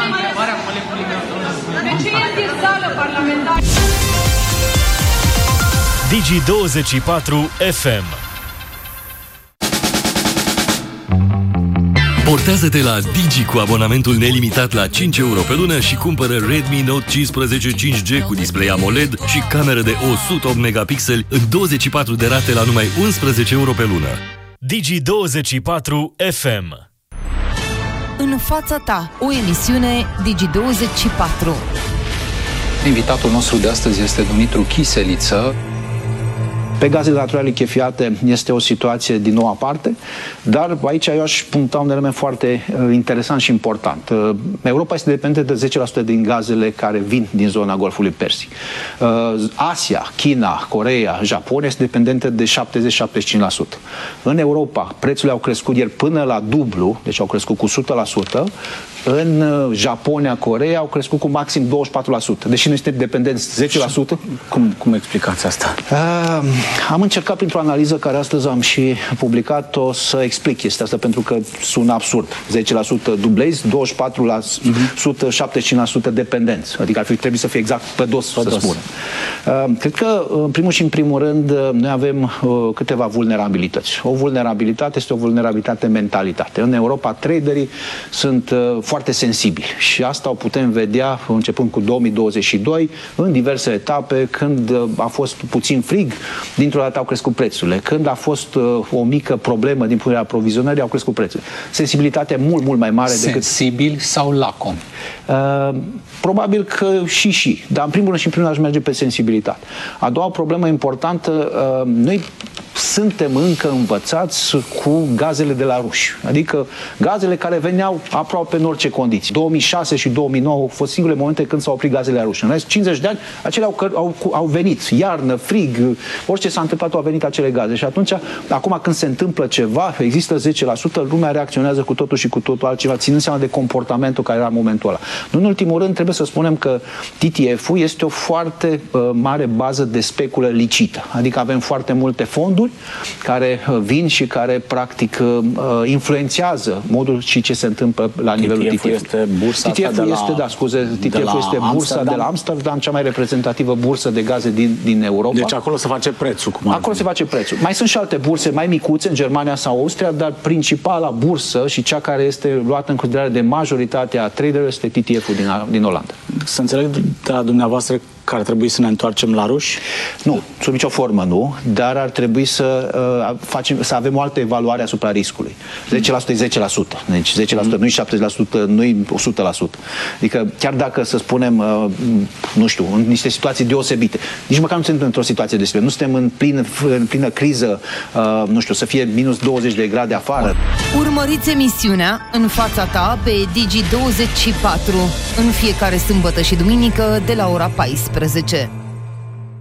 Digi douăzeci și patru F M. Portează-te la Digi cu abonamentul nelimitat la cinci euro pe lună și cumpără Redmi Note cincisprezece cinci G cu display AMOLED și cameră de o sută opt megapixeli în douăzeci și patru de rate la numai unsprezece euro pe lună. Digi douăzeci și patru F M. În fața ta, o emisiune Digi douăzeci și patru. Invitatul nostru de astăzi este Dumitru Chiseliță. Pe gazele naturale lichefiate este o situație din nou aparte, dar aici eu aș puncta un element foarte uh, interesant și important. Uh, Europa este dependentă de zece la sută din gazele care vin din zona Golfului Persic. Uh, Asia, China, Coreea, Japonia este dependentă de șaptezeci la șaptezeci și cinci la sută. În Europa, prețurile au crescut ieri până la dublu, deci au crescut cu o sută la sută. În Japonia, Coreea au crescut cu maxim douăzeci și patru la sută. Deși noi suntem dependenți zece la sută. Cum, cum explicați asta? Uh, am încercat printr-o analiză care astăzi am și publicat-o să explic chestia asta, pentru că sună absurd. zece la sută dublezi, douăzeci și patru la sută, șaptezeci și cinci la sută dependenți. Adică ar fi trebuit să fie exact pe dos, pe să dos. spunem. Uh, cred că, în primul și în primul rând, noi avem uh, câteva vulnerabilități. O vulnerabilitate este o vulnerabilitate mentalitate. În Europa, traderii sunt uh, foarte sensibili și asta o putem vedea începând cu două mii douăzeci și doi în diverse etape, când uh, a fost puțin frig, dintr-o dată au crescut prețurile. Când a fost uh, o mică problemă din punerea aprovizionării, au crescut prețurile. Sensibilitatea mult, mult mai mare Sensibil decât... Sensibil sau lacom? Uh, probabil că și și. Dar în primul rând și în primul rând aș merge pe sensibilitate. A doua problemă importantă, uh, noi suntem încă învățați cu gazele de la ruși. Adică gazele care veneau aproape în orice condiții. două mii șase și două mii nouă au fost singurele momente când s-au oprit gazele la ruși. În rest, cincizeci de ani, acelea au, au, au venit. Iarnă, frig, orice s-a întâmplat, au venit acele gaze. Și atunci, acum când se întâmplă ceva, există zece la sută, lumea reacționează cu totul și cu totul altceva, ținând seama de comportamentul care era în momentul ăla. Nu în ultimul rând, trebuie să spunem că T T F-ul este o foarte uh, mare bază de speculă licită. Adică avem foarte multe fonduri care vin și care practic influențează modul și ce se întâmplă la nivelul T T F. Este bursa T T F-ul la, este, da, scuze, T T F-ul este bursa Amsterdam. de la Amsterdam, cea mai reprezentativă bursă de gaze din, din Europa. Deci acolo se face prețul. Cum acolo se face prețul. Mai sunt și alte burse mai micuțe în Germania sau Austria, dar principala bursă și cea care este luată în considerare de majoritatea traderilor este T T F-ul din, din Olanda. Să înțeleg de la dumneavoastră că ar trebui să ne întoarcem la ruși? Nu, sub nicio formă nu, dar ar trebui să, uh, facem, să avem o altă evaluare asupra riscului. zece la sută e zece la sută. Deci zece la sută nu e șaptezeci la sută, nu e o sută la sută. Adică chiar dacă, să spunem, uh, nu știu, în niște situații deosebite, nici măcar nu suntem într-o situație deosebită. Nu suntem în plină, în plină criză, uh, nu știu, să fie minus douăzeci de grade afară. Urmăriți emisiunea În fața ta pe Digi douăzeci și patru în fiecare sâmbătă și duminică de la ora paisprezece.